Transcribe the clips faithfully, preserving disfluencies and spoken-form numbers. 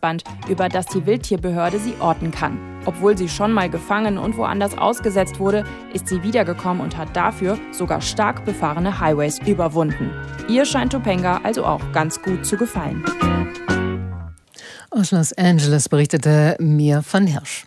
Halsband, über das die Wildtierbehörde sie orten kann. Obwohl sie schon mal gefangen und woanders ausgesetzt wurde, ist sie wiedergekommen und hat dafür sogar stark befahrene Highways überwunden. Ihr scheint Topanga also auch ganz gut zu gefallen. Aus Los Angeles berichtete Mir van Hirsch.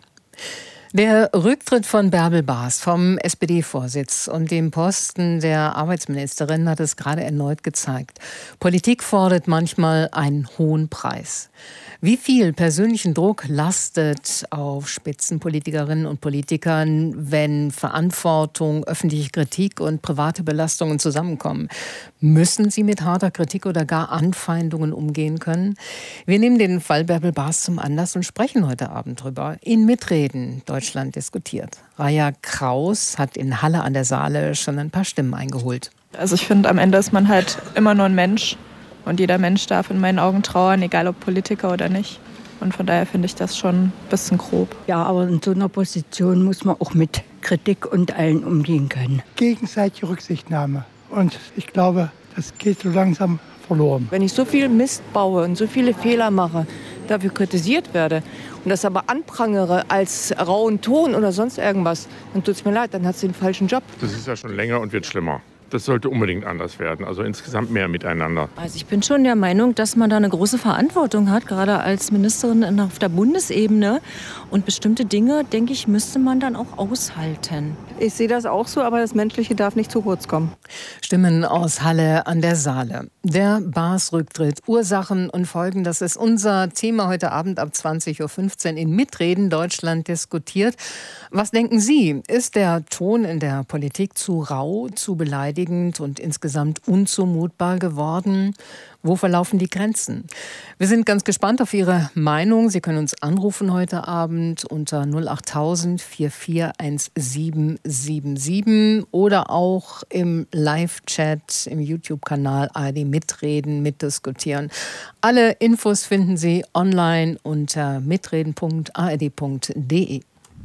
Der Rücktritt von Bärbel Baas vom S P D-Vorsitz und dem Posten der Arbeitsministerin hat es gerade erneut gezeigt. Politik fordert manchmal einen hohen Preis. Wie viel persönlichen Druck lastet auf Spitzenpolitikerinnen und Politikern, wenn Verantwortung, öffentliche Kritik und private Belastungen zusammenkommen? Müssen sie mit harter Kritik oder gar Anfeindungen umgehen können? Wir nehmen den Fall Bärbel Baas zum Anlass und sprechen heute Abend drüber. In Mitreden Deutschland diskutiert. Raja Kraus hat in Halle an der Saale schon ein paar Stimmen eingeholt. Also ich finde, am Ende ist man halt immer nur ein Mensch. Und jeder Mensch darf in meinen Augen trauern, egal ob Politiker oder nicht. Und von daher finde ich das schon ein bisschen grob. Ja, aber in so einer Position muss man auch mit Kritik und allen umgehen können. Gegenseitige Rücksichtnahme. Und ich glaube, das geht so langsam verloren. Wenn ich so viel Mist baue und so viele Fehler mache, dafür kritisiert werde und das aber anprangere als rauen Ton oder sonst irgendwas, dann tut es mir leid, dann hat sie den falschen Job. Das ist ja schon länger und wird schlimmer. Das sollte unbedingt anders werden, also insgesamt mehr miteinander. Also ich bin schon der Meinung, dass man da eine große Verantwortung hat, gerade als Ministerin auf der Bundesebene. Und bestimmte Dinge, denke ich, müsste man dann auch aushalten. Ich sehe das auch so, aber das Menschliche darf nicht zu kurz kommen. Stimmen aus Halle an der Saale. Der Baas-Rücktritt, Ursachen und Folgen, das ist unser Thema heute Abend ab zwanzig Uhr fünfzehn in Mitreden Deutschland diskutiert. Was denken Sie? Ist der Ton in der Politik zu rau, zu beleidigend und insgesamt unzumutbar geworden? Wo verlaufen die Grenzen? Wir sind ganz gespannt auf Ihre Meinung. Sie können uns anrufen heute Abend unter null acht tausend vier vier eins sieben sieben sieben oder auch im Live-Chat im YouTube-Kanal A R D Mitreden mitdiskutieren. Alle Infos finden Sie online unter mitreden punkt a r d punkt d e.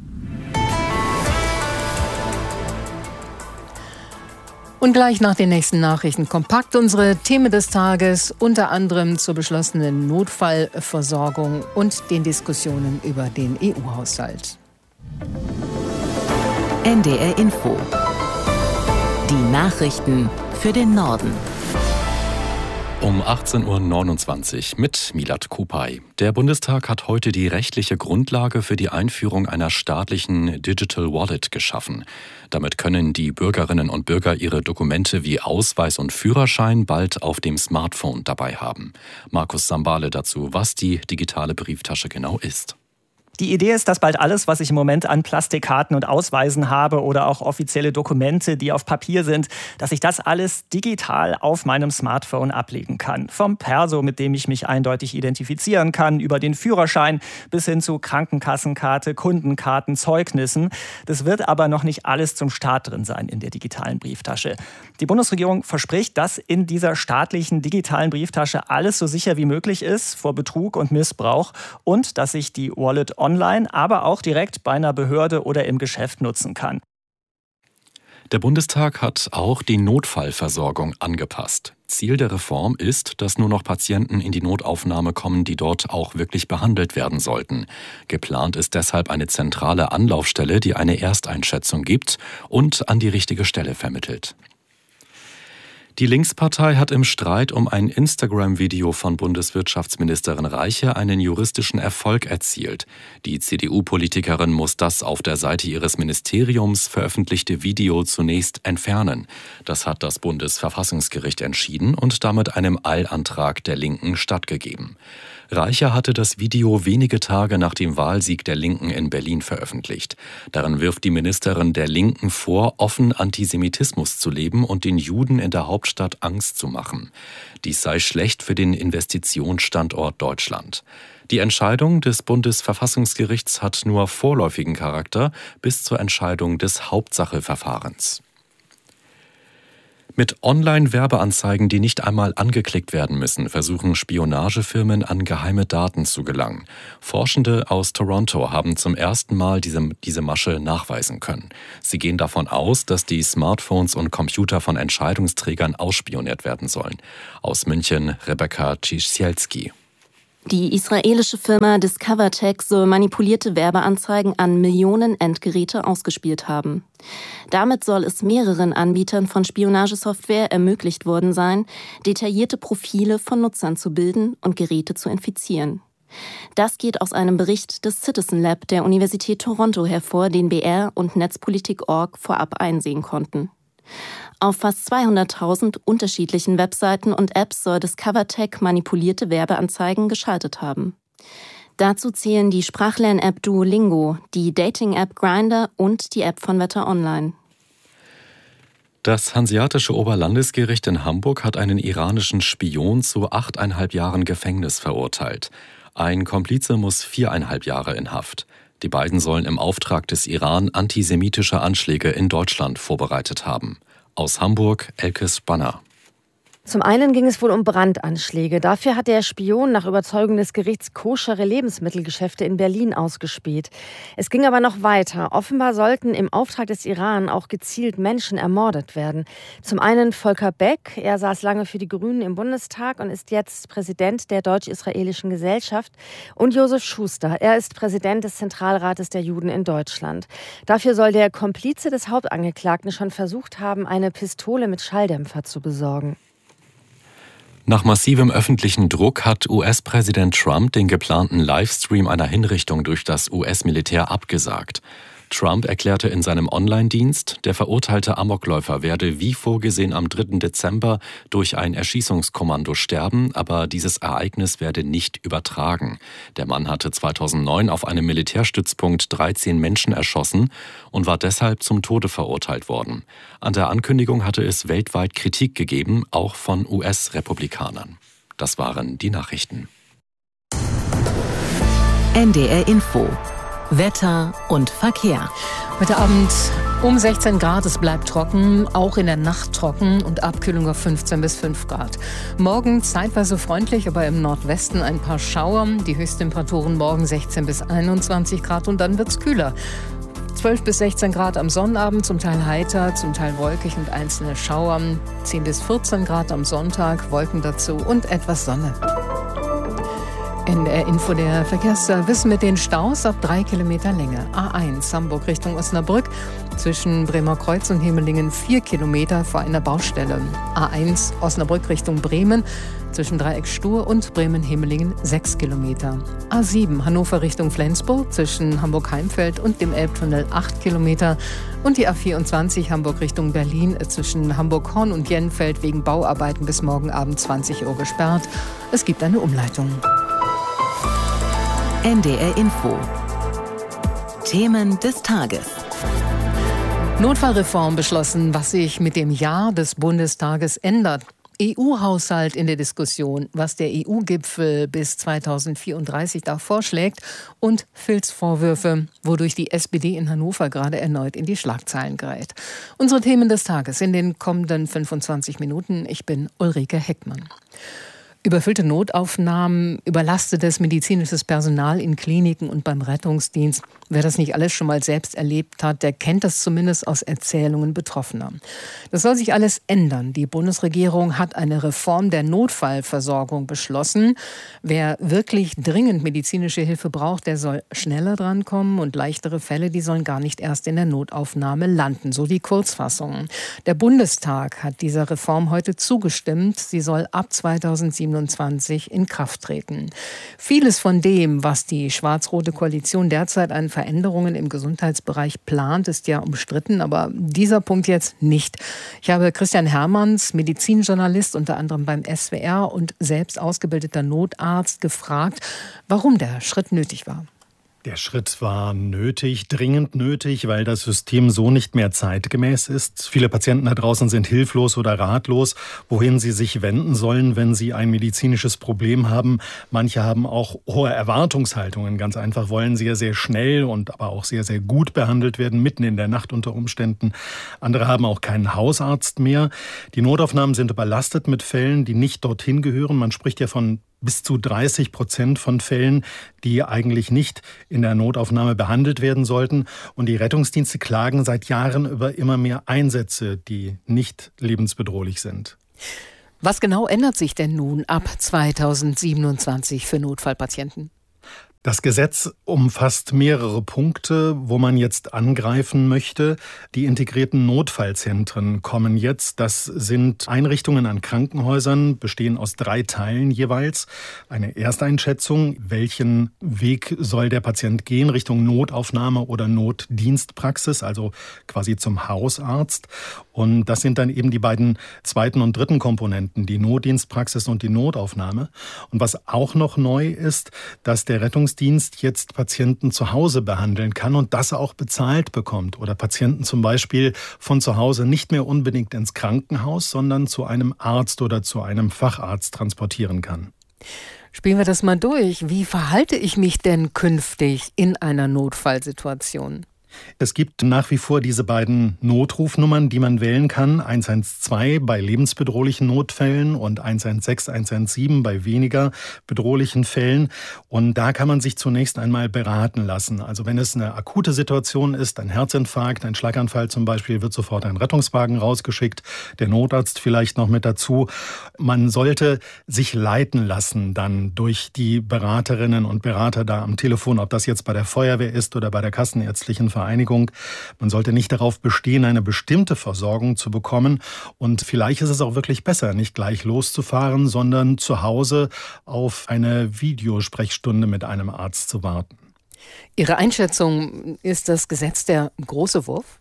Und gleich nach den nächsten Nachrichten kompakt unsere Themen des Tages, unter anderem zur beschlossenen Notfallversorgung und den Diskussionen über den E U-Haushalt. N D R Info. Die Nachrichten für den Norden. Um achtzehn Uhr neunundzwanzig mit Milad Kupay. Der Bundestag hat heute die rechtliche Grundlage für die Einführung einer staatlichen Digital Wallet geschaffen. Damit können die Bürgerinnen und Bürger ihre Dokumente wie Ausweis und Führerschein bald auf dem Smartphone dabei haben. Markus Sambale dazu, was die digitale Brieftasche genau ist. Die Idee ist, dass bald alles, was ich im Moment an Plastikkarten und Ausweisen habe oder auch offizielle Dokumente, die auf Papier sind, dass ich das alles digital auf meinem Smartphone ablegen kann. Vom Perso, mit dem ich mich eindeutig identifizieren kann, über den Führerschein bis hin zu Krankenkassenkarte, Kundenkarten, Zeugnissen. Das wird aber noch nicht alles zum Start drin sein in der digitalen Brieftasche. Die Bundesregierung verspricht, dass in dieser staatlichen digitalen Brieftasche alles so sicher wie möglich ist vor Betrug und Missbrauch und dass ich die Wallet online, aber auch direkt bei einer Behörde oder im Geschäft nutzen kann. Der Bundestag hat auch die Notfallversorgung angepasst. Ziel der Reform ist, dass nur noch Patienten in die Notaufnahme kommen, die dort auch wirklich behandelt werden sollten. Geplant ist deshalb eine zentrale Anlaufstelle, die eine Ersteinschätzung gibt und an die richtige Stelle vermittelt. Die Linkspartei hat im Streit um ein Instagram-Video von Bundeswirtschaftsministerin Reiche einen juristischen Erfolg erzielt. Die C D U-Politikerin muss das auf der Seite ihres Ministeriums veröffentlichte Video zunächst entfernen. Das hat das Bundesverfassungsgericht entschieden und damit einem Eilantrag der Linken stattgegeben. Reiche hatte das Video wenige Tage nach dem Wahlsieg der Linken in Berlin veröffentlicht. Darin wirft die Ministerin der Linken vor, offen Antisemitismus zu leben und den Juden in der Hauptstadt Angst zu machen. Dies sei schlecht für den Investitionsstandort Deutschland. Die Entscheidung des Bundesverfassungsgerichts hat nur vorläufigen Charakter bis zur Entscheidung des Hauptsacheverfahrens. Mit Online-Werbeanzeigen, die nicht einmal angeklickt werden müssen, versuchen Spionagefirmen an geheime Daten zu gelangen. Forschende aus Toronto haben zum ersten Mal diese, diese Masche nachweisen können. Sie gehen davon aus, dass die Smartphones und Computer von Entscheidungsträgern ausspioniert werden sollen. Aus München Rebecca Ciesielski. Die israelische Firma DiscoverTech soll manipulierte Werbeanzeigen an Millionen Endgeräte ausgespielt haben. Damit soll es mehreren Anbietern von Spionagesoftware ermöglicht worden sein, detaillierte Profile von Nutzern zu bilden und Geräte zu infizieren. Das geht aus einem Bericht des Citizen Lab der Universität Toronto hervor, den B R und Netzpolitik Punkt org vorab einsehen konnten. Auf fast zweihunderttausend unterschiedlichen Webseiten und Apps soll DiscoverTech manipulierte Werbeanzeigen geschaltet haben. Dazu zählen die Sprachlern-App Duolingo, die Dating-App Grindr und die App von Wetter Online. Das Hanseatische Oberlandesgericht in Hamburg hat einen iranischen Spion zu achteinhalb Jahren Gefängnis verurteilt. Ein Komplize muss viereinhalb Jahre in Haft. Die beiden sollen im Auftrag des Iran antisemitische Anschläge in Deutschland vorbereitet haben. Aus Hamburg, Elke Spanner. Zum einen ging es wohl um Brandanschläge. Dafür hat der Spion nach Überzeugung des Gerichts koschere Lebensmittelgeschäfte in Berlin ausgespäht. Es ging aber noch weiter. Offenbar sollten im Auftrag des Iran auch gezielt Menschen ermordet werden. Zum einen Volker Beck. Er saß lange für die Grünen im Bundestag und ist jetzt Präsident der Deutsch-Israelischen Gesellschaft. Und Josef Schuster. Er ist Präsident des Zentralrates der Juden in Deutschland. Dafür soll der Komplize des Hauptangeklagten schon versucht haben, eine Pistole mit Schalldämpfer zu besorgen. Nach massivem öffentlichen Druck hat U S-Präsident Trump den geplanten Livestream einer Hinrichtung durch das U S-Militär abgesagt. Trump erklärte in seinem Online-Dienst, der verurteilte Amokläufer werde wie vorgesehen am dritten Dezember durch ein Erschießungskommando sterben, aber dieses Ereignis werde nicht übertragen. Der Mann hatte zweitausendneun auf einem Militärstützpunkt dreizehn Menschen erschossen und war deshalb zum Tode verurteilt worden. An der Ankündigung hatte es weltweit Kritik gegeben, auch von U S-Republikanern. Das waren die Nachrichten. N D R Info. Wetter und Verkehr. Heute Abend um sechzehn Grad, es bleibt trocken, auch in der Nacht trocken und Abkühlung auf fünfzehn bis fünf Grad. Morgen zeitweise freundlich, aber im Nordwesten ein paar Schauer. Die Höchsttemperaturen morgen sechzehn bis einundzwanzig Grad und dann wird's kühler. zwölf bis sechzehn Grad am Sonnabend, zum Teil heiter, zum Teil wolkig und einzelne Schauer. zehn bis vierzehn Grad am Sonntag, Wolken dazu und etwas Sonne. N D R Info, der Verkehrsservice mit den Staus ab drei Kilometer Länge. A eins Hamburg Richtung Osnabrück, zwischen Bremer Kreuz und Hemelingen vier Kilometer vor einer Baustelle. A eins Osnabrück Richtung Bremen, zwischen Dreieck Stur und Bremen-Hemelingen sechs Kilometer. A sieben Hannover Richtung Flensburg, zwischen Hamburg-Heimfeld und dem Elbtunnel acht Kilometer. Und die A vierundzwanzig Hamburg Richtung Berlin, zwischen Hamburg-Horn und Jenfeld wegen Bauarbeiten bis morgen Abend zwanzig Uhr gesperrt. Es gibt eine Umleitung. N D R Info. Themen des Tages. Notfallreform beschlossen, was sich mit dem Jahr des Bundestages ändert. E U-Haushalt in der Diskussion, was der E U-Gipfel bis zweitausendvierunddreißig da vorschlägt und Filzvorwürfe, wodurch die S P D in Hannover gerade erneut in die Schlagzeilen gerät. Unsere Themen des Tages in den kommenden fünfundzwanzig Minuten. Ich bin Ulrike Heckmann. Überfüllte Notaufnahmen, überlastetes medizinisches Personal in Kliniken und beim Rettungsdienst. Wer das nicht alles schon mal selbst erlebt hat, der kennt das zumindest aus Erzählungen Betroffener. Das soll sich alles ändern. Die Bundesregierung hat eine Reform der Notfallversorgung beschlossen. Wer wirklich dringend medizinische Hilfe braucht, der soll schneller drankommen und leichtere Fälle, die sollen gar nicht erst in der Notaufnahme landen. So die Kurzfassung. Der Bundestag hat dieser Reform heute zugestimmt. Sie soll ab zweitausendsiebenundzwanzig in Kraft treten. Vieles von dem, was die schwarz-rote Koalition derzeit an Veränderungen im Gesundheitsbereich plant, ist ja umstritten, aber dieser Punkt jetzt nicht. Ich habe Christian Hermanns, Medizinjournalist, unter anderem beim S W R und selbst ausgebildeter Notarzt, gefragt, warum der Schritt nötig war. Der Schritt war nötig, dringend nötig, weil das System so nicht mehr zeitgemäß ist. Viele Patienten da draußen sind hilflos oder ratlos, wohin sie sich wenden sollen, wenn sie ein medizinisches Problem haben. Manche haben auch hohe Erwartungshaltungen. Ganz einfach wollen sehr, sehr schnell und aber auch sehr, sehr gut behandelt werden, mitten in der Nacht unter Umständen. Andere haben auch keinen Hausarzt mehr. Die Notaufnahmen sind überlastet mit Fällen, die nicht dorthin gehören. Man spricht ja von bis zu dreißig Prozent von Fällen, die eigentlich nicht in der Notaufnahme behandelt werden sollten. Und die Rettungsdienste klagen seit Jahren über immer mehr Einsätze, die nicht lebensbedrohlich sind. Was genau ändert sich denn nun ab zweitausendsiebenundzwanzig für Notfallpatienten? Das Gesetz umfasst mehrere Punkte, wo man jetzt angreifen möchte. Die integrierten Notfallzentren kommen jetzt. Das sind Einrichtungen an Krankenhäusern, bestehen aus drei Teilen jeweils. Eine Ersteinschätzung, welchen Weg soll der Patient gehen, Richtung Notaufnahme oder Notdienstpraxis, also quasi zum Hausarzt. Und das sind dann eben die beiden zweiten und dritten Komponenten, die Notdienstpraxis und die Notaufnahme. Und was auch noch neu ist, dass der Rettungsdienst jetzt Patienten zu Hause behandeln kann und das auch bezahlt bekommt. Oder Patienten zum Beispiel von zu Hause nicht mehr unbedingt ins Krankenhaus, sondern zu einem Arzt oder zu einem Facharzt transportieren kann. Spielen wir das mal durch. Wie verhalte ich mich denn künftig in einer Notfallsituation? Es gibt nach wie vor diese beiden Notrufnummern, die man wählen kann. eins eins zwei bei lebensbedrohlichen Notfällen und eins eins sechs, eins eins sieben bei weniger bedrohlichen Fällen. Und da kann man sich zunächst einmal beraten lassen. Also wenn es eine akute Situation ist, ein Herzinfarkt, ein Schlaganfall zum Beispiel, wird sofort ein Rettungswagen rausgeschickt, der Notarzt vielleicht noch mit dazu. Man sollte sich leiten lassen dann durch die Beraterinnen und Berater da am Telefon, ob das jetzt bei der Feuerwehr ist oder bei der kassenärztlichen Vereinigung. Man sollte nicht darauf bestehen, eine bestimmte Versorgung zu bekommen. Und vielleicht ist es auch wirklich besser, nicht gleich loszufahren, sondern zu Hause auf eine Videosprechstunde mit einem Arzt zu warten. Ihre Einschätzung, ist das Gesetz der große Wurf?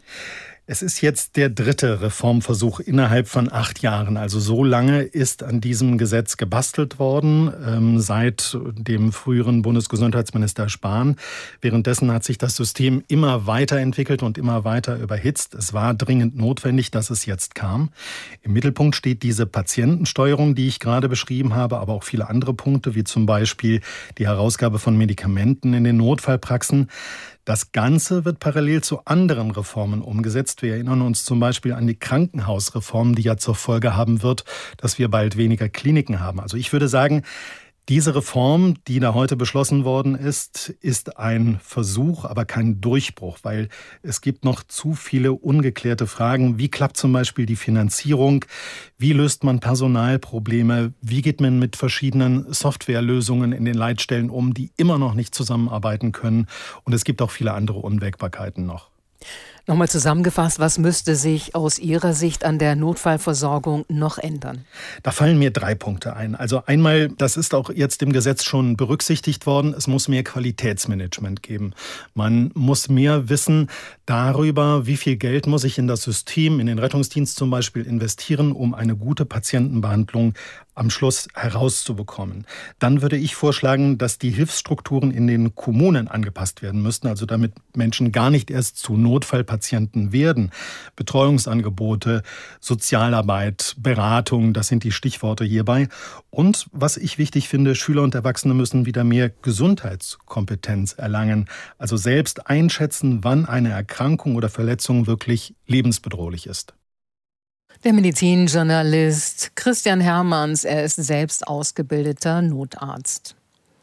Es ist jetzt der dritte Reformversuch innerhalb von acht Jahren. Also so lange ist an diesem Gesetz gebastelt worden, ähm, seit dem früheren Bundesgesundheitsminister Spahn. Währenddessen hat sich das System immer weiterentwickelt und immer weiter überhitzt. Es war dringend notwendig, dass es jetzt kam. Im Mittelpunkt steht diese Patientensteuerung, die ich gerade beschrieben habe, aber auch viele andere Punkte, wie zum Beispiel die Herausgabe von Medikamenten in den Notfallpraxen. Das Ganze wird parallel zu anderen Reformen umgesetzt. Wir erinnern uns zum Beispiel an die Krankenhausreform, die ja zur Folge haben wird, dass wir bald weniger Kliniken haben. Also ich würde sagen, diese Reform, die da heute beschlossen worden ist, ist ein Versuch, aber kein Durchbruch, weil es gibt noch zu viele ungeklärte Fragen. Wie klappt zum Beispiel die Finanzierung? Wie löst man Personalprobleme? Wie geht man mit verschiedenen Softwarelösungen in den Leitstellen um, die immer noch nicht zusammenarbeiten können? Und es gibt auch viele andere Unwägbarkeiten noch. Nochmal zusammengefasst, was müsste sich aus Ihrer Sicht an der Notfallversorgung noch ändern? Da fallen mir drei Punkte ein. Also einmal, das ist auch jetzt im Gesetz schon berücksichtigt worden, es muss mehr Qualitätsmanagement geben. Man muss mehr wissen darüber, wie viel Geld muss ich in das System, in den Rettungsdienst zum Beispiel investieren, um eine gute Patientenbehandlung am Schluss herauszubekommen. Dann würde ich vorschlagen, dass die Hilfsstrukturen in den Kommunen angepasst werden müssten, also damit Menschen gar nicht erst zu Notfallpatienten werden. Betreuungsangebote, Sozialarbeit, Beratung, das sind die Stichworte hierbei. Und was ich wichtig finde, Schüler und Erwachsene müssen wieder mehr Gesundheitskompetenz erlangen, also selbst einschätzen, wann eine Erkrankung oder Verletzung wirklich lebensbedrohlich ist. Der Medizinjournalist Christian Hermanns, er ist selbst ausgebildeter Notarzt.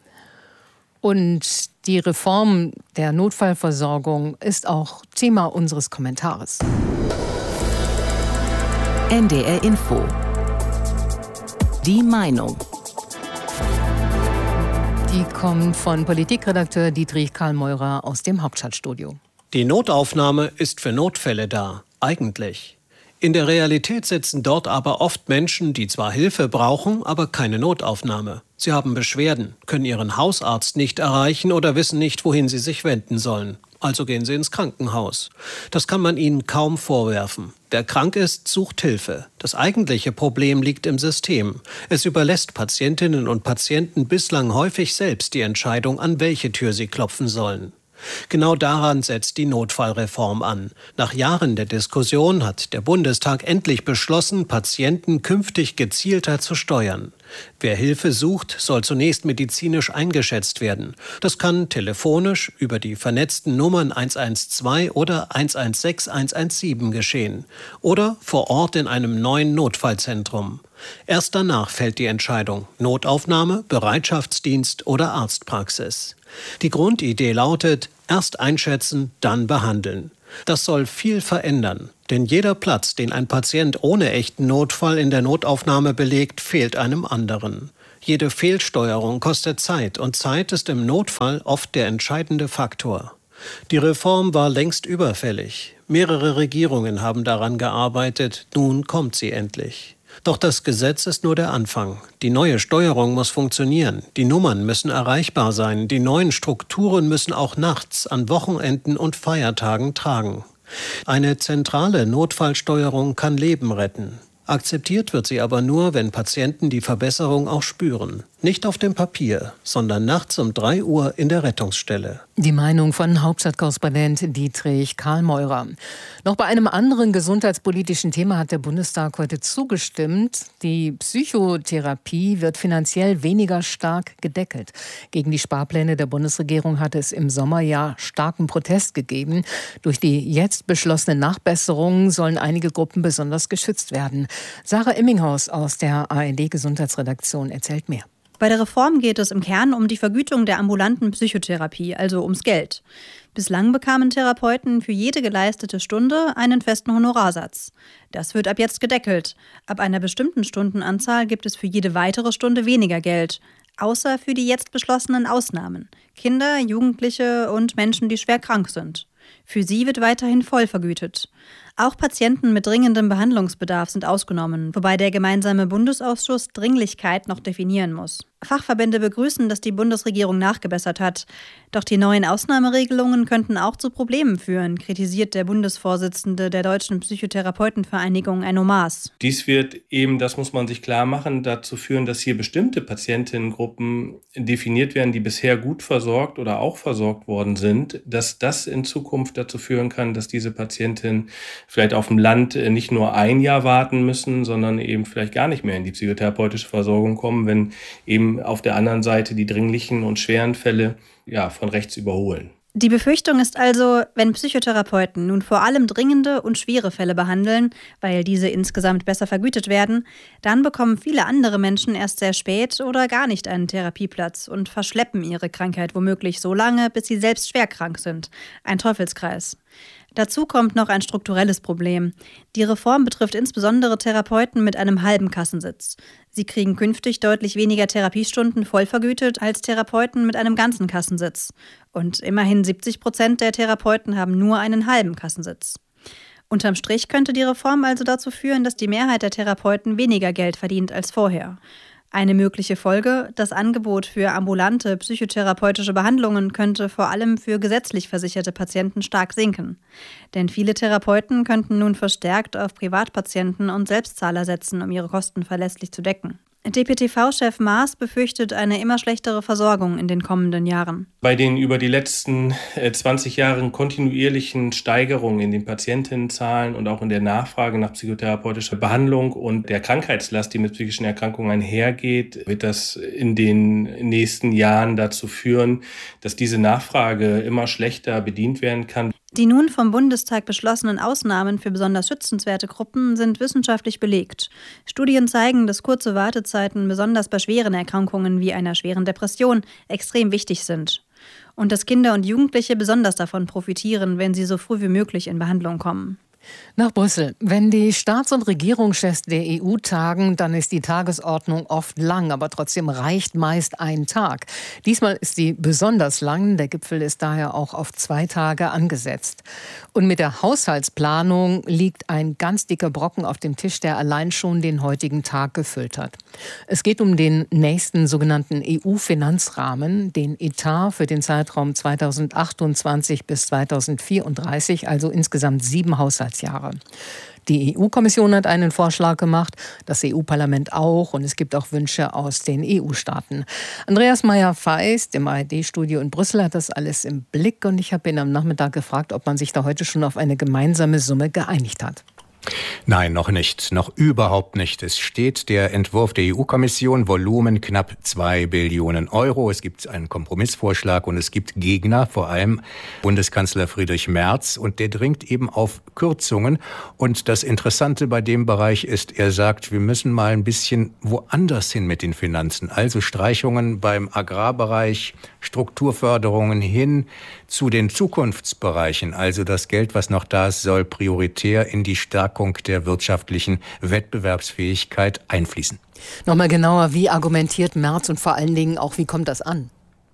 Und die Reform der Notfallversorgung ist auch Thema unseres Kommentares. N D R Info. Die Meinung. Die kommt von Politikredakteur Dietrich Karl Meurer aus dem Hauptstadtstudio. Die Notaufnahme ist für Notfälle da, eigentlich. In der Realität sitzen dort aber oft Menschen, die zwar Hilfe brauchen, aber keine Notaufnahme. Sie haben Beschwerden, können ihren Hausarzt nicht erreichen oder wissen nicht, wohin sie sich wenden sollen. Also gehen sie ins Krankenhaus. Das kann man ihnen kaum vorwerfen. Wer krank ist, sucht Hilfe. Das eigentliche Problem liegt im System. Es überlässt Patientinnen und Patienten bislang häufig selbst die Entscheidung, an welche Tür sie klopfen sollen. Genau daran setzt die Notfallreform an. Nach Jahren der Diskussion hat der Bundestag endlich beschlossen, Patienten künftig gezielter zu steuern. Wer Hilfe sucht, soll zunächst medizinisch eingeschätzt werden. Das kann telefonisch über die vernetzten Nummern eins eins zwei oder eins eins sechs, eins eins sieben geschehen oder vor Ort in einem neuen Notfallzentrum. Erst danach fällt die Entscheidung: Notaufnahme, Bereitschaftsdienst oder Arztpraxis. Die Grundidee lautet: erst einschätzen, dann behandeln. Das soll viel verändern. Denn jeder Platz, den ein Patient ohne echten Notfall in der Notaufnahme belegt, fehlt einem anderen. Jede Fehlsteuerung kostet Zeit und Zeit ist im Notfall oft der entscheidende Faktor. Die Reform war längst überfällig. Mehrere Regierungen haben daran gearbeitet, nun kommt sie endlich. Doch das Gesetz ist nur der Anfang. Die neue Steuerung muss funktionieren. Die Nummern müssen erreichbar sein. Die neuen Strukturen müssen auch nachts, an Wochenenden und Feiertagen tragen. Eine zentrale Notfallsteuerung kann Leben retten. Akzeptiert wird sie aber nur, wenn Patienten die Verbesserung auch spüren. Nicht auf dem Papier, sondern nachts um drei Uhr in der Rettungsstelle. Die Meinung von Hauptstadtkorrespondent Dietrich Karlmeurer. Noch bei einem anderen gesundheitspolitischen Thema hat der Bundestag heute zugestimmt. Die Psychotherapie wird finanziell weniger stark gedeckelt. Gegen die Sparpläne der Bundesregierung hatte es im Sommer ja starken Protest gegeben. Durch die jetzt beschlossene Nachbesserung sollen einige Gruppen besonders geschützt werden. Sarah Imminghaus aus der A R D-Gesundheitsredaktion erzählt mehr. Bei der Reform geht es im Kern um die Vergütung der ambulanten Psychotherapie, also ums Geld. Bislang bekamen Therapeuten für jede geleistete Stunde einen festen Honorarsatz. Das wird ab jetzt gedeckelt. Ab einer bestimmten Stundenanzahl gibt es für jede weitere Stunde weniger Geld. Außer für die jetzt beschlossenen Ausnahmen. Kinder, Jugendliche und Menschen, die schwer krank sind. Für sie wird weiterhin voll vergütet. Auch Patienten mit dringendem Behandlungsbedarf sind ausgenommen, wobei der gemeinsame Bundesausschuss Dringlichkeit noch definieren muss. Fachverbände begrüßen, dass die Bundesregierung nachgebessert hat. Doch die neuen Ausnahmeregelungen könnten auch zu Problemen führen, kritisiert der Bundesvorsitzende der Deutschen Psychotherapeutenvereinigung, Enno Maas. Dies wird eben, das muss man sich klar machen, dazu führen, dass hier bestimmte Patientinnengruppen definiert werden, die bisher gut versorgt oder auch versorgt worden sind, dass das in Zukunft dazu führen kann, dass diese Patientinnen vielleicht auf dem Land nicht nur ein Jahr warten müssen, sondern eben vielleicht gar nicht mehr in die psychotherapeutische Versorgung kommen, wenn eben auf der anderen Seite die dringlichen und schweren Fälle ja, von rechts überholen. Die Befürchtung ist also, wenn Psychotherapeuten nun vor allem dringende und schwere Fälle behandeln, weil diese insgesamt besser vergütet werden, dann bekommen viele andere Menschen erst sehr spät oder gar nicht einen Therapieplatz und verschleppen ihre Krankheit womöglich so lange, bis sie selbst schwer krank sind. Ein Teufelskreis. Dazu kommt noch ein strukturelles Problem. Die Reform betrifft insbesondere Therapeuten mit einem halben Kassensitz. Sie kriegen künftig deutlich weniger Therapiestunden voll vergütet als Therapeuten mit einem ganzen Kassensitz. Und immerhin siebzig Prozent der Therapeuten haben nur einen halben Kassensitz. Unterm Strich könnte die Reform also dazu führen, dass die Mehrheit der Therapeuten weniger Geld verdient als vorher. Eine mögliche Folge: Das Angebot für ambulante psychotherapeutische Behandlungen könnte vor allem für gesetzlich versicherte Patienten stark sinken. Denn viele Therapeuten könnten nun verstärkt auf Privatpatienten und Selbstzahler setzen, um ihre Kosten verlässlich zu decken. D P T V-Chef Maas befürchtet eine immer schlechtere Versorgung in den kommenden Jahren. Bei den über die letzten zwanzig Jahren kontinuierlichen Steigerungen in den Patientinnenzahlen und auch in der Nachfrage nach psychotherapeutischer Behandlung und der Krankheitslast, die mit psychischen Erkrankungen einhergeht, wird das in den nächsten Jahren dazu führen, dass diese Nachfrage immer schlechter bedient werden kann. Die nun vom Bundestag beschlossenen Ausnahmen für besonders schützenswerte Gruppen sind wissenschaftlich belegt. Studien zeigen, dass kurze Wartezeiten besonders bei schweren Erkrankungen wie einer schweren Depression extrem wichtig sind. Und dass Kinder und Jugendliche besonders davon profitieren, wenn sie so früh wie möglich in Behandlung kommen. Nach Brüssel. Wenn die Staats- und Regierungschefs der E U tagen, dann ist die Tagesordnung oft lang, aber trotzdem reicht meist ein Tag. Diesmal ist sie besonders lang, der Gipfel ist daher auch auf zwei Tage angesetzt. Und mit der Haushaltsplanung liegt ein ganz dicker Brocken auf dem Tisch, der allein schon den heutigen Tag gefüllt hat. Es geht um den nächsten sogenannten E U-Finanzrahmen, den Etat für den Zeitraum zweitausendachtundzwanzig bis zweitausendvierunddreißig, also insgesamt sieben Haushaltsjahre. Die E U-Kommission hat einen Vorschlag gemacht, das E U-Parlament auch, und es gibt auch Wünsche aus den E U-Staaten. Andreas Meyer-Feist im A R D-Studio in Brüssel hat das alles im Blick und ich habe ihn am Nachmittag gefragt, ob man sich da heute schon auf eine gemeinsame Summe geeinigt hat. Nein, noch nicht, noch überhaupt nicht. Es steht der Entwurf der E U-Kommission, Volumen knapp zwei Billionen Euro. Es gibt einen Kompromissvorschlag und es gibt Gegner, vor allem Bundeskanzler Friedrich Merz. Und der dringt eben auf Kürzungen. Und das Interessante bei dem Bereich ist, er sagt, wir müssen mal ein bisschen woanders hin mit den Finanzen. Also Streichungen beim Agrarbereich, Strukturförderungen hin zu den Zukunftsbereichen. Also das Geld, was noch da ist, soll prioritär in die Stärkung der wirtschaftlichen Wettbewerbsfähigkeit einfließen. Nochmal genauer, wie argumentiert Merz und vor allen Dingen auch, wie kommt das an?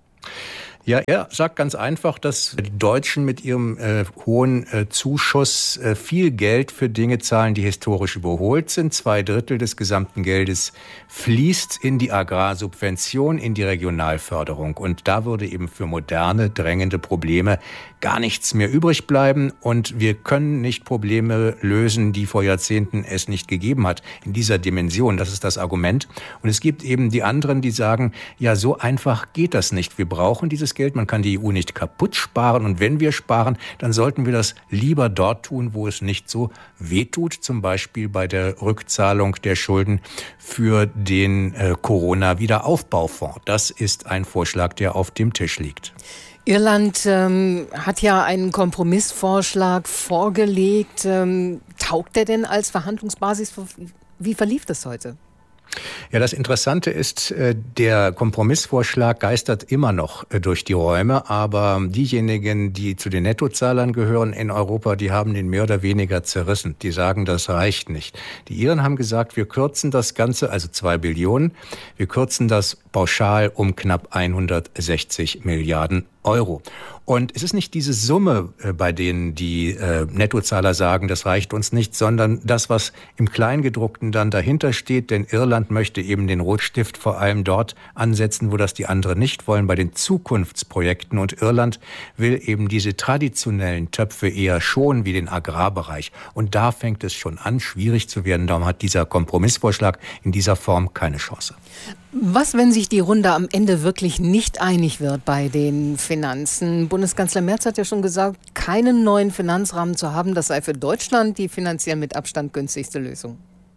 Ja, er sagt ganz einfach, dass die Deutschen mit ihrem äh, hohen äh, Zuschuss äh, viel Geld für Dinge zahlen, die historisch überholt sind. Zwei Drittel des gesamten Geldes fließt in die Agrarsubvention, in die Regionalförderung. Und da würde eben für moderne, drängende Probleme gar nichts mehr übrig bleiben. Und wir können nicht Probleme lösen, die vor Jahrzehnten es nicht gegeben hat, in dieser Dimension. Das ist das Argument. Und es gibt eben die anderen, die sagen, ja, so einfach geht das nicht. Wir brauchen dieses Geld. Man kann die E U nicht kaputt sparen. Und wenn wir sparen, dann sollten wir das lieber dort tun, wo es nicht so wehtut. Zum Beispiel bei der Rückzahlung der Schulden für den äh, Corona-Wiederaufbaufonds. Das ist ein Vorschlag, der auf dem Tisch liegt. Irland ähm, hat ja einen Kompromissvorschlag vorgelegt. Ähm, taugt der denn als Verhandlungsbasis? Wie verlief das heute? Ja, das Interessante ist, der Kompromissvorschlag geistert immer noch durch die Räume, aber diejenigen, die zu den Nettozahlern gehören in Europa, die haben den mehr oder weniger zerrissen. Die sagen, das reicht nicht. Die Iren haben gesagt, wir kürzen das Ganze, also zwei Billionen, wir kürzen das pauschal um knapp hundertsechzig Milliarden Euro. Und es ist nicht diese Summe, bei denen die äh, Nettozahler sagen, das reicht uns nicht, sondern das, was im Kleingedruckten dann dahinter steht. Denn Irland möchte eben den Rotstift vor allem dort ansetzen, wo das die anderen nicht wollen, bei den Zukunftsprojekten. Und Irland will eben diese traditionellen Töpfe eher schonen, wie den Agrarbereich. Und da fängt es schon an, schwierig zu werden. Darum hat dieser Kompromissvorschlag in dieser Form keine Chance. Was, wenn sich die Runde am Ende wirklich nicht einig wird bei den Finanzen? Bundeskanzler Merz hat ja schon gesagt, keinen neuen Finanzrahmen zu haben, das sei für Deutschland die finanziell mit Abstand günstigste Lösung.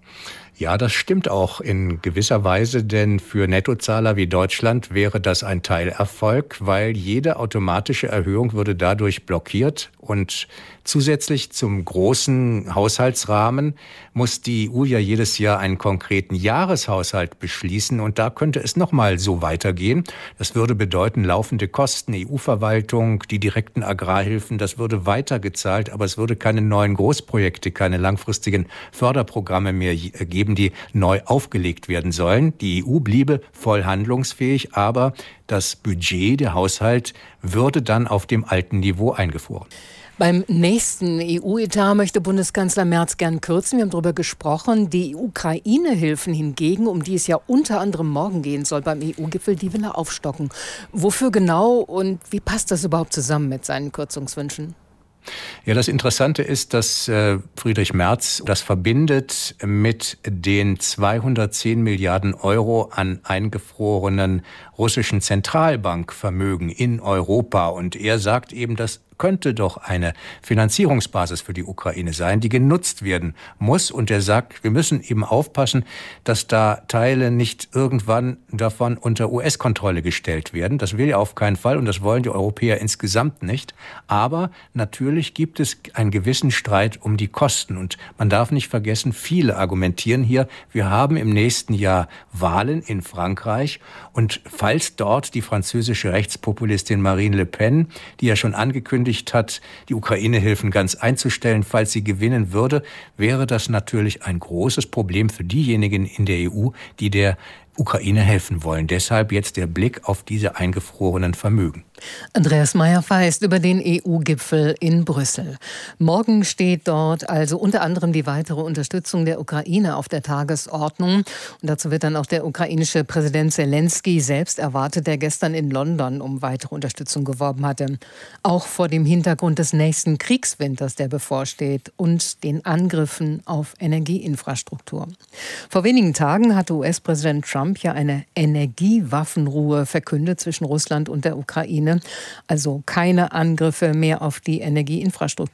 Ja, das stimmt auch in gewisser Weise, denn für Nettozahler wie Deutschland wäre das ein Teilerfolg, weil jede automatische Erhöhung würde dadurch blockiert. Und zusätzlich zum großen Haushaltsrahmen muss die E U ja jedes Jahr einen konkreten Jahreshaushalt beschließen. Und da könnte es noch mal so weitergehen. Das würde bedeuten, laufende Kosten, E U-Verwaltung, die direkten Agrarhilfen, das würde weitergezahlt. Aber es würde keine neuen Großprojekte, keine langfristigen Förderprogramme mehr geben, die neu aufgelegt werden sollen. Die E U bliebe voll handlungsfähig, aber das Budget, der Haushalt, würde dann auf dem alten Niveau eingefroren. Beim nächsten E U-Etat möchte Bundeskanzler Merz gern kürzen. Wir haben darüber gesprochen. Die Ukraine-Hilfen hingegen, um die es ja unter anderem morgen gehen soll beim E U-Gipfel, die will er aufstocken. Wofür genau und wie passt das überhaupt zusammen mit seinen Kürzungswünschen? Ja, das Interessante ist, dass äh, Friedrich Merz das verbindet mit den zweihundertzehn Milliarden Euro an eingefrorenen russischen Zentralbankvermögen in Europa. Und er sagt eben, das könnte doch eine Finanzierungsbasis für die Ukraine sein, die genutzt werden muss. Und er sagt, wir müssen eben aufpassen, dass da Teile nicht irgendwann davon unter U S-Kontrolle gestellt werden. Das will er auf keinen Fall und das wollen die Europäer insgesamt nicht. Aber natürlich gibt es einen gewissen Streit um die Kosten. Und man darf nicht vergessen, viele argumentieren hier, wir haben im nächsten Jahr Wahlen in Frankreich. Und falls dort die französische Rechtspopulistin Marine Le Pen, die ja schon angekündigt hat, die Ukraine-Hilfen ganz einzustellen, falls sie gewinnen würde, wäre das natürlich ein großes Problem für diejenigen in der E U, die der Ukraine helfen wollen. Deshalb jetzt der Blick auf diese eingefrorenen Vermögen. Andreas Meyer-Feist über den E U-Gipfel in Brüssel. Morgen steht dort also unter anderem die weitere Unterstützung der Ukraine auf der Tagesordnung. Und dazu wird dann auch der ukrainische Präsident Zelensky selbst erwartet, der gestern in London um weitere Unterstützung geworben hatte. Auch vor dem Hintergrund des nächsten Kriegswinters, der bevorsteht, und den Angriffen auf Energieinfrastruktur. Vor wenigen Tagen hatte U S-Präsident Trump ja eine Energiewaffenruhe verkündet zwischen Russland und der Ukraine. Also keine Angriffe mehr auf die Energieinfrastruktur.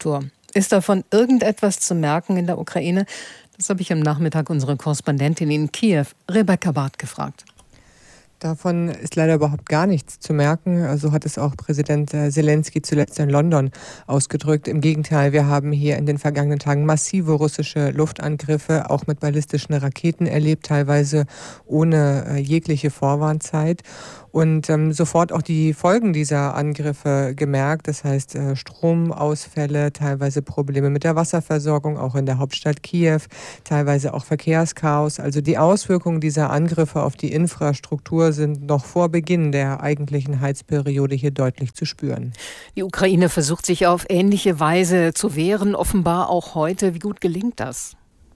Ist davon irgendetwas zu merken in der Ukraine? Das habe ich am Nachmittag unsere Korrespondentin in Kiew, Rebecca Barth, gefragt. Davon ist leider überhaupt gar nichts zu merken. So hat es auch Präsident Zelensky zuletzt in London ausgedrückt. Im Gegenteil, wir haben hier in den vergangenen Tagen massive russische Luftangriffe, auch mit ballistischen Raketen erlebt, teilweise ohne jegliche Vorwarnzeit. Und ähm, sofort auch die Folgen dieser Angriffe gemerkt. Das heißt äh, Stromausfälle, teilweise Probleme mit der Wasserversorgung, auch in der Hauptstadt Kiew, teilweise auch Verkehrschaos. Also die Auswirkungen dieser Angriffe auf die Infrastruktur sind noch vor Beginn der eigentlichen Heizperiode hier deutlich zu spüren. Die Ukraine versucht sich auf ähnliche Weise zu wehren, offenbar auch heute. Wie gut gelingt das?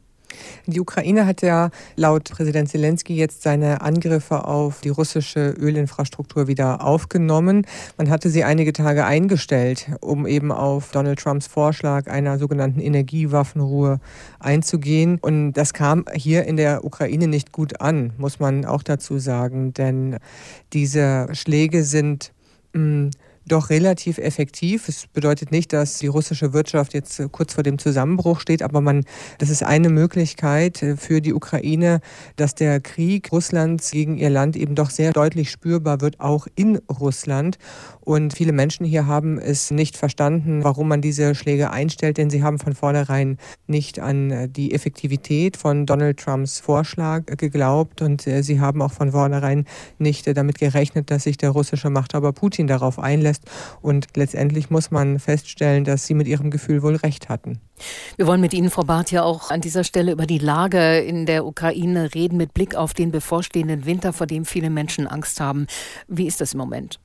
Die Ukraine hat ja laut Präsident Zelensky jetzt seine Angriffe auf die russische Ölinfrastruktur wieder aufgenommen. Man hatte sie einige Tage eingestellt, um eben auf Donald Trumps Vorschlag einer sogenannten Energiewaffenruhe einzugehen. Und das kam hier in der Ukraine nicht gut an, muss man auch dazu sagen. Denn diese Schläge sind mh, doch relativ effektiv. Es bedeutet nicht, dass die russische Wirtschaft jetzt kurz vor dem Zusammenbruch steht, aber man, das ist eine Möglichkeit für die Ukraine, dass der Krieg Russlands gegen ihr Land eben doch sehr deutlich spürbar wird, auch in Russland. Und viele Menschen hier haben es nicht verstanden, warum man diese Schläge einstellt, denn sie haben von vornherein nicht an die Effektivität von Donald Trumps Vorschlag geglaubt und sie haben auch von vornherein nicht damit gerechnet, dass sich der russische Machthaber Putin darauf einlässt. Und letztendlich muss man feststellen, dass sie mit ihrem Gefühl wohl recht hatten. Wir wollen mit Ihnen, Frau Barth, ja auch an dieser Stelle über die Lage in der Ukraine reden, mit Blick auf den bevorstehenden Winter, vor dem viele Menschen Angst haben. Wie ist das im Moment?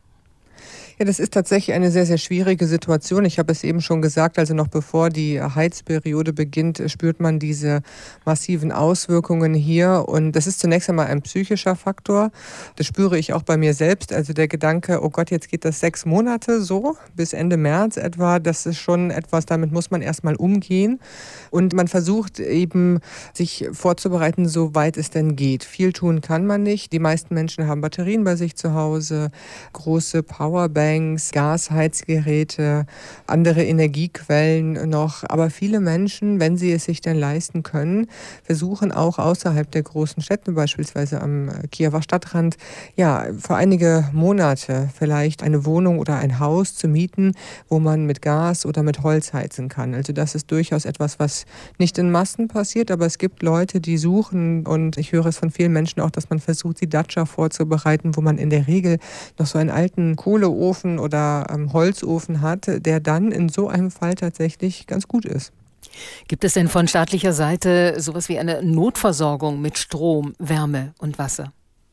Ja, das ist tatsächlich eine sehr, sehr schwierige Situation. Ich habe es eben schon gesagt, also noch bevor die Heizperiode beginnt, spürt man diese massiven Auswirkungen hier. Und das ist zunächst einmal ein psychischer Faktor. Das spüre ich auch bei mir selbst. Also der Gedanke, oh Gott, jetzt geht das sechs Monate so, bis Ende März etwa. Das ist schon etwas, damit muss man erstmal umgehen. Und man versucht eben, sich vorzubereiten, soweit es denn geht. Viel tun kann man nicht. Die meisten Menschen haben Batterien bei sich zu Hause, große Powerbanks, Gasheizgeräte, andere Energiequellen noch. Aber viele Menschen, wenn sie es sich denn leisten können, versuchen auch außerhalb der großen Städte, beispielsweise am Kiewer Stadtrand, ja, für einige Monate vielleicht eine Wohnung oder ein Haus zu mieten, wo man mit Gas oder mit Holz heizen kann. Also das ist durchaus etwas, was nicht in Massen passiert, aber es gibt Leute, die suchen und ich höre es von vielen Menschen auch, dass man versucht, die Datscha vorzubereiten, wo man in der Regel noch so einen alten Kohleofen oder ähm, Holzofen hat, der dann in so einem Fall tatsächlich ganz gut ist. Gibt es denn von staatlicher Seite sowas wie eine Notversorgung mit Strom, Wärme und Wasser?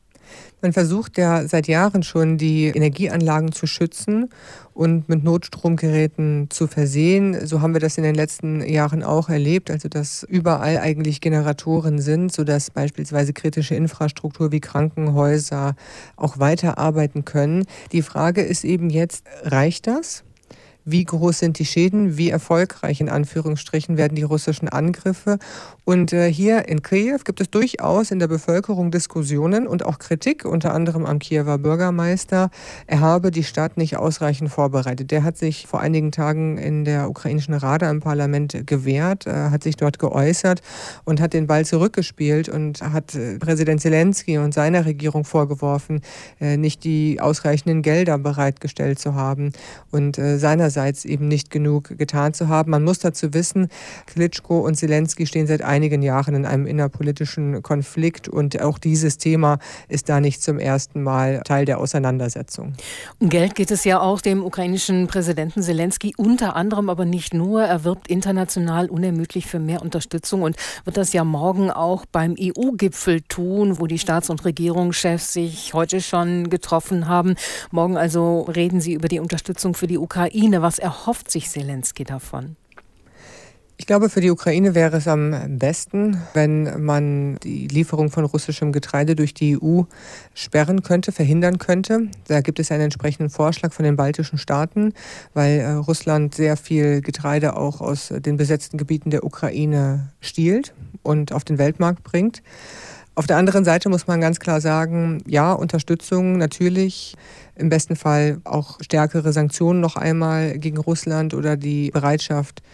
Man versucht ja seit Jahren schon, die Energieanlagen zu schützen und mit Notstromgeräten zu versehen. So haben wir das in den letzten Jahren auch erlebt, also dass überall eigentlich Generatoren sind, sodass beispielsweise kritische Infrastruktur wie Krankenhäuser auch weiterarbeiten können. Die Frage ist eben jetzt, reicht das? Wie groß sind die Schäden? Wie erfolgreich in Anführungsstrichen werden die russischen Angriffe? Und äh, hier in Kiew gibt es durchaus in der Bevölkerung Diskussionen und auch Kritik, unter anderem am Kiewer Bürgermeister. Er habe die Stadt nicht ausreichend vorbereitet. Der hat sich vor einigen Tagen in der ukrainischen Rada im Parlament gewehrt, äh, hat sich dort geäußert und hat den Ball zurückgespielt und hat äh, Präsident Zelensky und seiner Regierung vorgeworfen, äh, nicht die ausreichenden Gelder bereitgestellt zu haben und äh, seinerseits eben nicht genug getan zu haben. Man muss dazu wissen, Klitschko und Zelensky stehen seit einigen Jahren in einem innerpolitischen Konflikt und auch dieses Thema ist da nicht zum ersten Mal Teil der Auseinandersetzung. Um Geld geht es ja auch dem ukrainischen Präsidenten Zelensky unter anderem, aber nicht nur. Er wirbt international unermüdlich für mehr Unterstützung und wird das ja morgen auch beim E U-Gipfel tun, wo die Staats- und Regierungschefs sich heute schon getroffen haben. Morgen also reden sie über die Unterstützung für die Ukraine. Was erhofft sich Zelensky davon? Ich glaube, für die Ukraine wäre es am besten, wenn man die Lieferung von russischem Getreide durch die E U sperren könnte, verhindern könnte. Da gibt es einen entsprechenden Vorschlag von den baltischen Staaten, weil äh, Russland sehr viel Getreide auch aus den besetzten Gebieten der Ukraine stiehlt und auf den Weltmarkt bringt. Auf der anderen Seite muss man ganz klar sagen, ja, Unterstützung natürlich, im besten Fall auch stärkere Sanktionen noch einmal gegen Russland oder die Bereitschaft,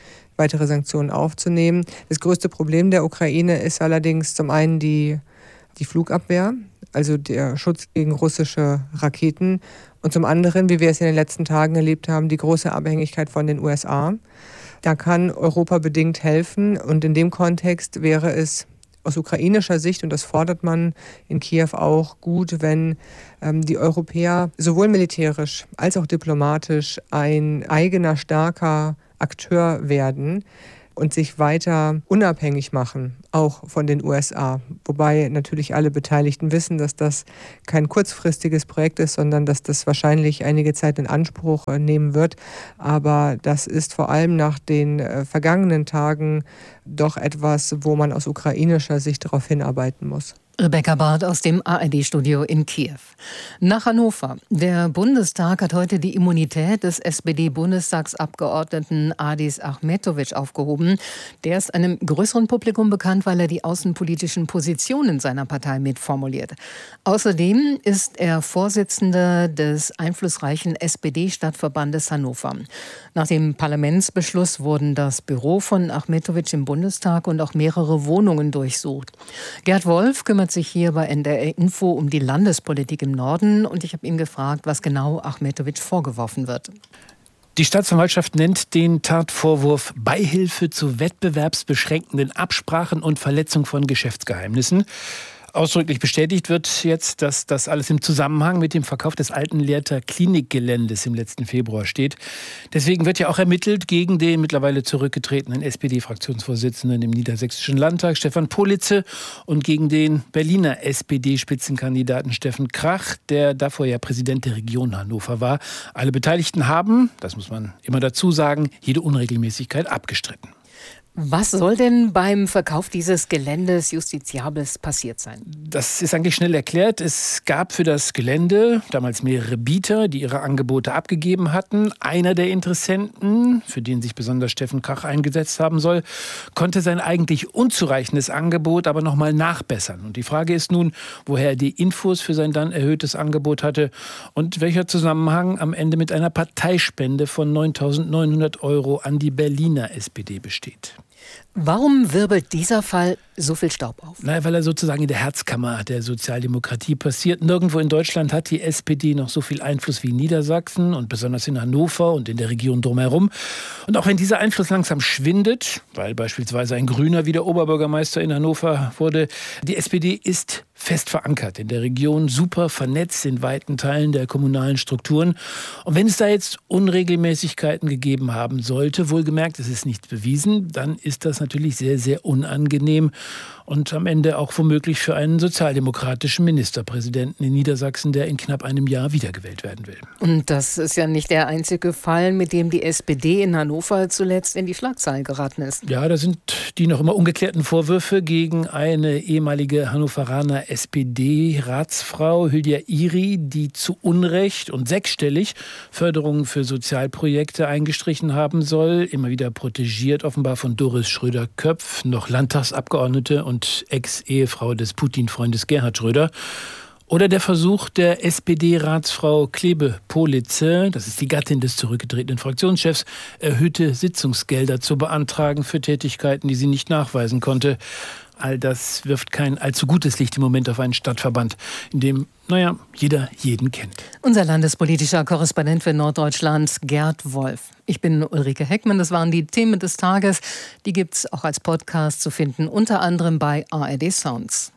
weitere Sanktionen aufzunehmen. Das größte Problem der Ukraine ist allerdings zum einen die, die Flugabwehr, also der Schutz gegen russische Raketen, und zum anderen, wie wir es in den letzten Tagen erlebt haben, die große Abhängigkeit von den U S A. Da kann Europa bedingt helfen, und in dem Kontext wäre es aus ukrainischer Sicht, und das fordert man in Kiew auch, gut, wenn ähm, die Europäer sowohl militärisch als auch diplomatisch ein eigener, starker Akteur werden und sich weiter unabhängig machen, auch von den U S A. Wobei natürlich alle Beteiligten wissen, dass das kein kurzfristiges Projekt ist, sondern dass das wahrscheinlich einige Zeit in Anspruch nehmen wird. Aber das ist vor allem nach den äh, vergangenen Tagen doch etwas, wo man aus ukrainischer Sicht darauf hinarbeiten muss. Rebecca Barth aus dem A R D-Studio in Kiew. Nach Hannover. Der Bundestag hat heute die Immunität des S P D-Bundestagsabgeordneten Adis Ahmetović aufgehoben. Der ist einem größeren Publikum bekannt, weil er die außenpolitischen Positionen seiner Partei mitformuliert. Außerdem ist er Vorsitzender des einflussreichen S P D-Stadtverbandes Hannover. Nach dem Parlamentsbeschluss wurden das Büro von Ahmetović im Bundestag und auch mehrere Wohnungen durchsucht. Gerd Wolf kümmert sich hier bei N D R Info um die Landespolitik im Norden, und ich habe ihn gefragt, was genau Ahmetović vorgeworfen wird. Die Staatsanwaltschaft nennt den Tatvorwurf Beihilfe zu wettbewerbsbeschränkenden Absprachen und Verletzung von Geschäftsgeheimnissen. Ausdrücklich bestätigt wird jetzt, dass das alles im Zusammenhang mit dem Verkauf des alten Lehrter Klinikgeländes im letzten Februar steht. Deswegen wird ja auch ermittelt gegen den mittlerweile zurückgetretenen S P D-Fraktionsvorsitzenden im Niedersächsischen Landtag, Stefan Politze, und gegen den Berliner S P D-Spitzenkandidaten Steffen Krach, der davor ja Präsident der Region Hannover war. Alle Beteiligten haben, das muss man immer dazu sagen, jede Unregelmäßigkeit abgestritten. Was soll denn beim Verkauf dieses Geländes justiziables passiert sein? Das ist eigentlich schnell erklärt. Es gab für das Gelände damals mehrere Bieter, die ihre Angebote abgegeben hatten. Einer der Interessenten, für den sich besonders Steffen Krach eingesetzt haben soll, konnte sein eigentlich unzureichendes Angebot aber noch mal nachbessern. Und die Frage ist nun, woher er die Infos für sein dann erhöhtes Angebot hatte und welcher Zusammenhang am Ende mit einer Parteispende von neuntausendneunhundert Euro an die Berliner S P D besteht. Warum wirbelt dieser Fall so viel Staub auf? Na, weil er sozusagen in der Herzkammer der Sozialdemokratie passiert. Nirgendwo in Deutschland hat die S P D noch so viel Einfluss wie in Niedersachsen und besonders in Hannover und in der Region drumherum. Und auch wenn dieser Einfluss langsam schwindet, weil beispielsweise ein Grüner wieder Oberbürgermeister in Hannover wurde, die S P D ist fest verankert in der Region, super vernetzt in weiten Teilen der kommunalen Strukturen. Und wenn es da jetzt Unregelmäßigkeiten gegeben haben sollte, wohlgemerkt, es ist nicht bewiesen, dann ist das natürlich sehr, sehr unangenehm und am Ende auch womöglich für einen sozialdemokratischen Ministerpräsidenten in Niedersachsen, der in knapp einem Jahr wiedergewählt werden will. Und das ist ja nicht der einzige Fall, mit dem die S P D in Hannover zuletzt in die Schlagzeilen geraten ist. Ja, da sind die noch immer ungeklärten Vorwürfe gegen eine ehemalige Hannoveraner S P D-Ratsfrau Hülya Iri, die zu Unrecht und sechsstellig Förderungen für Sozialprojekte eingestrichen haben soll. Immer wieder protegiert offenbar von Doris Schröder-Köpf, noch Landtagsabgeordnete und Ex-Ehefrau des Putin-Freundes Gerhard Schröder. Oder der Versuch der S P D-Ratsfrau Klebe Politze, das ist die Gattin des zurückgetretenen Fraktionschefs, erhöhte Sitzungsgelder zu beantragen für Tätigkeiten, die sie nicht nachweisen konnte. All das wirft kein allzu gutes Licht im Moment auf einen Stadtverband, in dem, naja, jeder jeden kennt. Unser landespolitischer Korrespondent für Norddeutschland, Gerd Wolf. Ich bin Ulrike Heckmann, das waren die Themen des Tages. Die gibt's auch als Podcast zu finden, unter anderem bei A R D Sounds.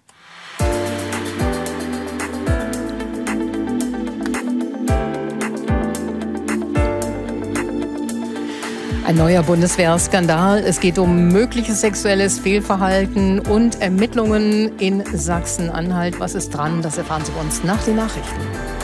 Ein neuer Bundeswehrskandal. Es geht um mögliches sexuelles Fehlverhalten und Ermittlungen in Sachsen-Anhalt. Was ist dran? Das erfahren Sie bei uns nach den Nachrichten.